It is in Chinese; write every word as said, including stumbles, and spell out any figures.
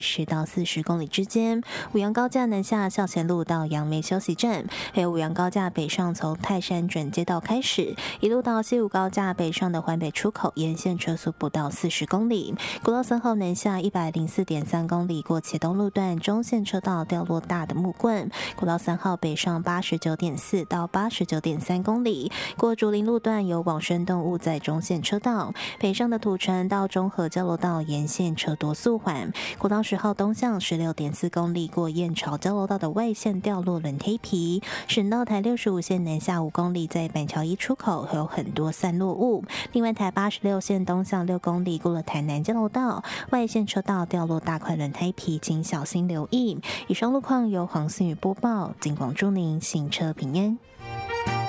十到四十公里之间。五杨高架南下校前路到杨梅休息站，还有五杨高架北上从泰山转接道开始，一路到西武高架北上的环北出口，沿线车速不到四十公里。国道三号南下一百零四点三公里，过茄东路段中线车道掉落大的木棍。国道三号北上八十九点四到八十九点三公里，过竹林路段有往生动物在中线车道，北上的土城到中和交流道沿线车多速缓。国道十号东向十六点四公里，过燕巢交流道的外线掉落轮胎皮。省道台六十五线南下五公里，在板桥一出口有很多散落物。另外台八十六线东向六公里，过了台南交流道外线车道掉落大块轮胎皮，请小心留意。以上路况由黄思雨播报，尽广祝您行车平安。